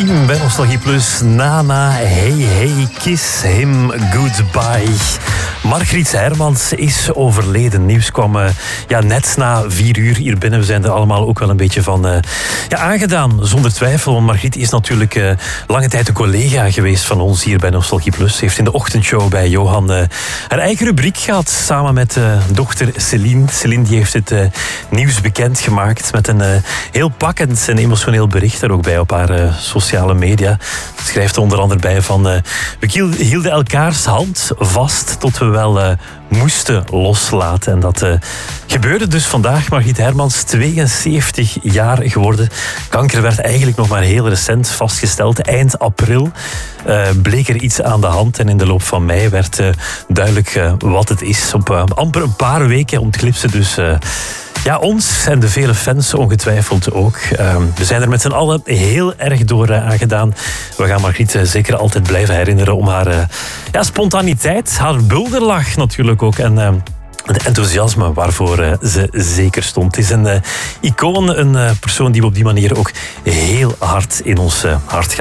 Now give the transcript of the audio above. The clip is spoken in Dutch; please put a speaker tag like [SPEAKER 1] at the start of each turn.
[SPEAKER 1] team bij Nostalgie Plus. Nana, hey, kiss him goodbye. Margriet Hermans is overleden. Nieuws kwam net na 4 uur hier binnen. We zijn er allemaal ook wel een beetje van aangedaan, zonder twijfel. Want Margriet is natuurlijk lange tijd een collega geweest van ons hier bij Nostalgie Plus. Ze heeft in de ochtendshow bij Johan haar eigen rubriek gehad, samen met dochter Céline. Céline die heeft het nieuws bekendgemaakt met een heel pakkend en emotioneel bericht daar ook bij op haar sociale media. Ze schrijft er onder andere bij van we hielden elkaars hand vast tot we wel moesten loslaten. En dat gebeurde dus vandaag. Margriet Hermans, 72 jaar geworden. Kanker werd eigenlijk nog maar heel recent vastgesteld. Eind april bleek er iets aan de hand. En in de loop van mei werd duidelijk wat het is. Op amper een paar weken ontglipt ze dus ons en de vele fans ongetwijfeld ook. We zijn er met z'n allen heel erg door aangedaan. We gaan Margriet zeker altijd blijven herinneren om haar spontaniteit, haar bulderlach natuurlijk ook. En het enthousiasme waarvoor ze zeker stond. Het is een icoon, een persoon die we op die manier ook heel hard in ons hart gaat.